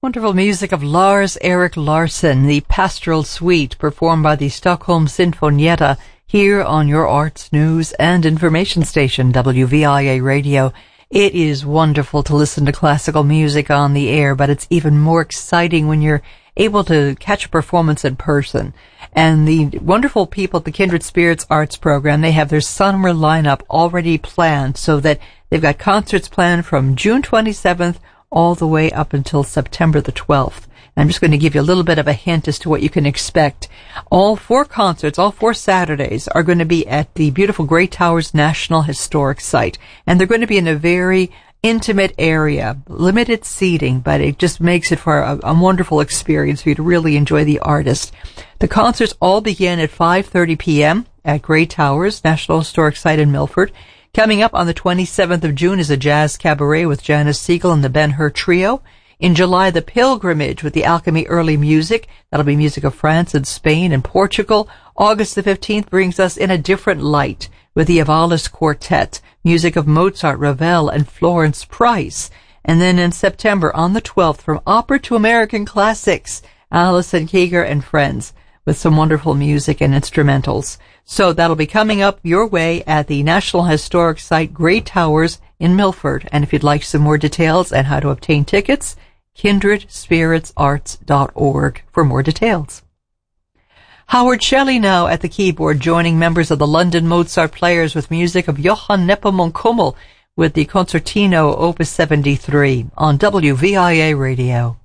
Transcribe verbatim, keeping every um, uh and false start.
Wonderful music of Lars Erik Larsson, the Pastoral Suite, performed by the Stockholm Sinfonietta, here on your arts, news, and information station, W V I A Radio. It is wonderful to listen to classical music on the air, but it's even more exciting when you're able to catch a performance in person. And the wonderful people at the Kindred Spirits Arts Program, they have their summer lineup already planned, so that they've got concerts planned from June twenty-seventh all the way up until September the twelfth. And I'm just going to give you a little bit of a hint as to what you can expect. All four concerts, all four Saturdays, are going to be at the beautiful Great Towers National Historic Site. And they're going to be in a very intimate area, limited seating, but it just makes it for a, a wonderful experience for you to really enjoy the artist. The concerts all begin at five thirty p.m. at Great Towers National Historic Site in Milford. Coming up on the twenty-seventh of June is a jazz cabaret with Janice Siegel and the Ben-Hur Trio. In July, the Pilgrimage with the Alchemy Early Music. That'll be music of France and Spain and Portugal. August the fifteenth brings us In a Different Light with the Evalis Quartet, music of Mozart, Ravel, and Florence Price. And then in September, on the twelfth, From Opera to American Classics, Alison Keeger and Friends, with some wonderful music and instrumentals. So that'll be coming up your way at the National Historic Site, Great Towers in Milford. And if you'd like some more details and how to obtain tickets, kindred spirits arts dot org for more details. Howard Shelley now at the keyboard, joining members of the London Mozart Players with music of Johann Nepomuk Kümmel with the Concertino Opus seventy-three on W V I A Radio.